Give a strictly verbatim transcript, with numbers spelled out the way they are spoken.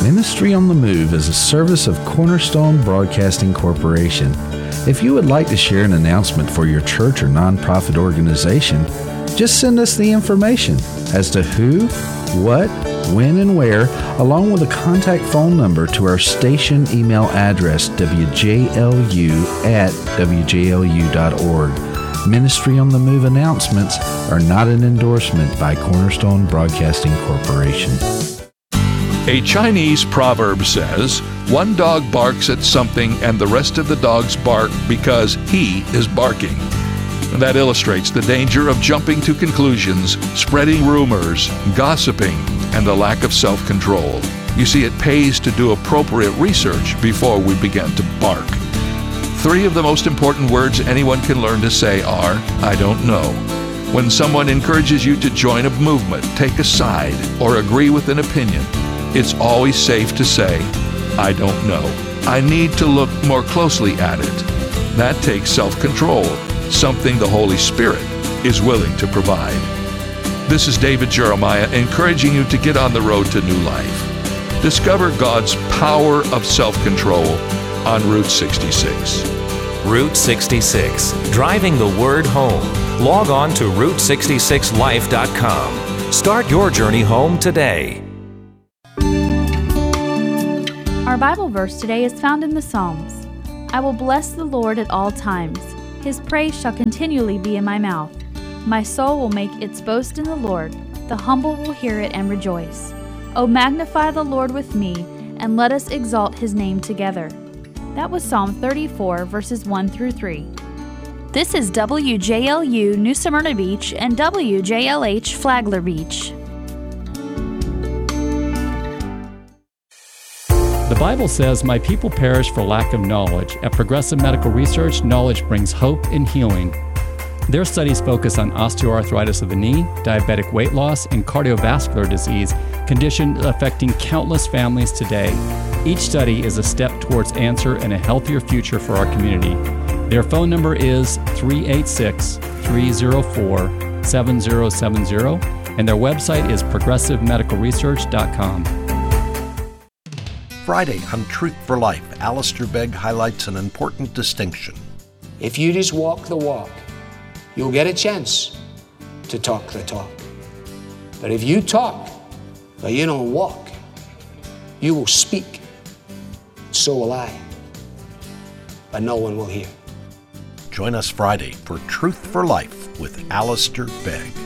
Ministry on the Move is a service of Cornerstone Broadcasting Corporation. If you would like to share an announcement for your church or nonprofit organization, just send us the information as to who, what, when, and where, along with a contact phone number to our station email address, w j l u at w j l u dot org. Ministry on the Move announcements are not an endorsement by Cornerstone Broadcasting Corporation. A Chinese proverb says, "One dog barks at something and the rest of the dogs bark because he is barking." That illustrates the danger of jumping to conclusions, spreading rumors, gossiping, and the lack of self-control. You see, it pays to do appropriate research before we begin to bark. Three of the most important words anyone can learn to say are, "I don't know." When someone encourages you to join a movement, take a side, or agree with an opinion, it's always safe to say, "I don't know. I need to look more closely at it." That takes self-control, something the Holy Spirit is willing to provide. This is David Jeremiah encouraging you to get on the road to new life. Discover God's power of self-control on Route sixty-six. Route sixty-six, driving the word home. Log on to route sixty-six life dot com. Start your journey home today. Our Bible verse today is found in the Psalms. I will bless the Lord at all times. His praise shall continually be in my mouth. My soul will make its boast in the Lord. The humble will hear it and rejoice. O magnify the Lord with me, and let us exalt his name together. That was Psalm thirty-four, verses one through three. This is W J L U New Smyrna Beach and W J L H Flagler Beach. The Bible says, "My people perish for lack of knowledge." At Progressive Medical Research, knowledge brings hope and healing. Their studies focus on osteoarthritis of the knee, diabetic weight loss, and cardiovascular disease, conditions affecting countless families today. Each study is a step towards answer and a healthier future for our community. Their phone number is three eight six, three zero four, seven zero seven zero, and their website is progressive medical research dot com. Friday on Truth for Life, Alistair Begg highlights an important distinction. If you just walk the walk, you'll get a chance to talk the talk. But if you talk, but you don't walk, you will speak. So will I. But no one will hear. Join us Friday for Truth for Life with Alistair Begg.